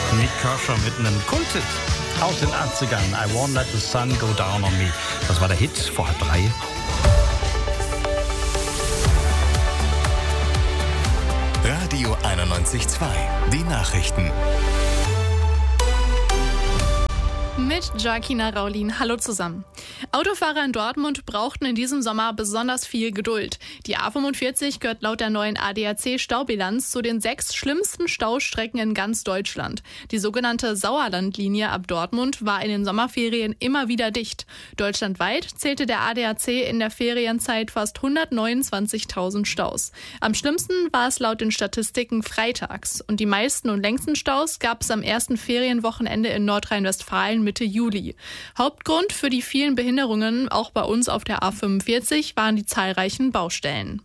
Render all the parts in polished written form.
Nick Kershaw mit einem Kulthit aus den 80ern. I won't let the sun go down on me. Das war der Hit vor 2:30. Radio 91.2. Die Nachrichten. Mit Joaquina Raulin. Hallo zusammen. Autofahrer in Dortmund brauchten in diesem Sommer besonders viel Geduld. Die A45 gehört laut der neuen ADAC-Staubilanz zu den 6 schlimmsten Staustrecken in ganz Deutschland. Die sogenannte Sauerlandlinie ab Dortmund war in den Sommerferien immer wieder dicht. Deutschlandweit zählte der ADAC in der Ferienzeit fast 129.000 Staus. Am schlimmsten war es laut den Statistiken freitags. Und die meisten und längsten Staus gab es am ersten Ferienwochenende in Nordrhein-Westfalen Mitte Juli. Hauptgrund für die vielen Behinderungen, auch bei uns auf der A45, waren die zahlreichen Baustellen.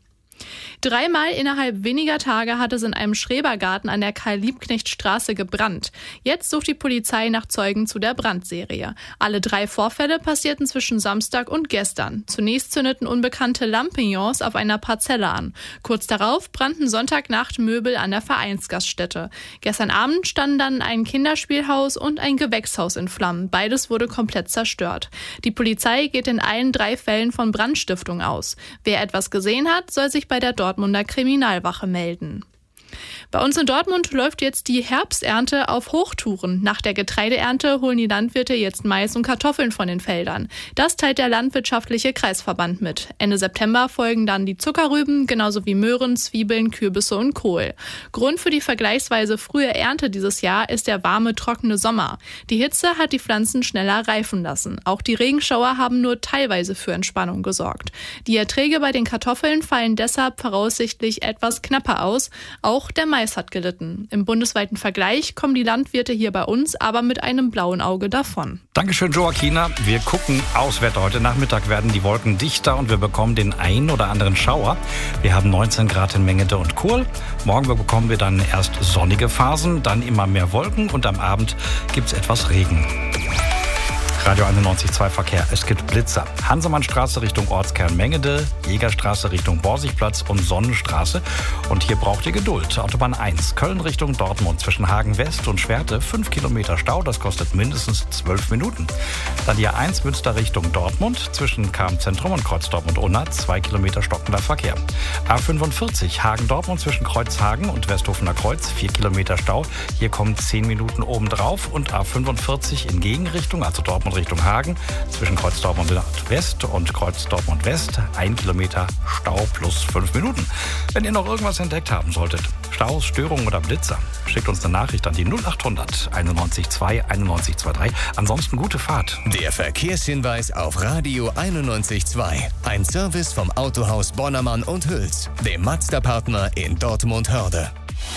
3-mal innerhalb weniger Tage hat es in einem Schrebergarten an der Karl-Liebknecht-Straße gebrannt. Jetzt sucht die Polizei nach Zeugen zu der Brandserie. Alle 3 Vorfälle passierten zwischen Samstag und gestern. Zunächst zündeten unbekannte Lampignons auf einer Parzelle an. Kurz darauf brannten Sonntagnacht Möbel an der Vereinsgaststätte. Gestern Abend standen dann ein Kinderspielhaus und ein Gewächshaus in Flammen. Beides wurde komplett zerstört. Die Polizei geht in allen 3 Fällen von Brandstiftung aus. Wer etwas gesehen hat, soll sich bei der Dortmunder Kriminalwache melden. Bei uns in Dortmund läuft jetzt die Herbsternte auf Hochtouren. Nach der Getreideernte holen die Landwirte jetzt Mais und Kartoffeln von den Feldern. Das teilt der landwirtschaftliche Kreisverband mit. Ende September folgen dann die Zuckerrüben, genauso wie Möhren, Zwiebeln, Kürbisse und Kohl. Grund für die vergleichsweise frühe Ernte dieses Jahr ist der warme, trockene Sommer. Die Hitze hat die Pflanzen schneller reifen lassen. Auch die Regenschauer haben nur teilweise für Entspannung gesorgt. Die Erträge bei den Kartoffeln fallen deshalb voraussichtlich etwas knapper aus. Auch der Mais hat gelitten. Im bundesweiten Vergleich kommen die Landwirte hier bei uns aber mit einem blauen Auge davon. Dankeschön, Joaquina. Wir gucken Auswärts. Heute Nachmittag werden die Wolken dichter und wir bekommen den ein oder anderen Schauer. Wir haben 19 Grad in Mengede und Chur. Morgen bekommen wir dann erst sonnige Phasen, dann immer mehr Wolken und am Abend gibt es etwas Regen. Radio 91.2 Verkehr. Es gibt Blitzer. Hansemannstraße Richtung Ortskern Mengede, Jägerstraße Richtung Borsigplatz und Sonnenstraße. Und hier braucht ihr Geduld. Autobahn 1, Köln Richtung Dortmund zwischen Hagen West und Schwerte, 5 Kilometer Stau. Das kostet mindestens 12 Minuten. Dann die A1 Münster Richtung Dortmund zwischen Kam-Zentrum und Kreuz Dortmund-Unna, 2 Kilometer stockender Verkehr. A45 Hagen-Dortmund zwischen Kreuzhagen und Westhofener Kreuz, 4 Kilometer Stau. Hier kommen 10 Minuten obendrauf. Und A45 in Gegenrichtung, also Dortmund Richtung Hagen, zwischen Kreuz Dortmund West und Kreuz Dortmund West, 1 Kilometer Stau plus 5 Minuten. Wenn ihr noch irgendwas entdeckt haben solltet, Staus, Störungen oder Blitzer, schickt uns eine Nachricht an die 0800 91.2 91.23. Ansonsten gute Fahrt. Der Verkehrshinweis auf Radio 91.2. Ein Service vom Autohaus Bonnermann und Hüls, dem Mazda-Partner in Dortmund-Hörde.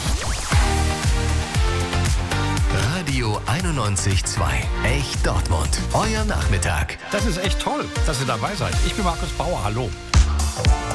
Radio 91.2. Echt Dortmund. Euer Nachmittag. Das ist echt toll, dass ihr dabei seid. Ich bin Markus Bauer. Hallo.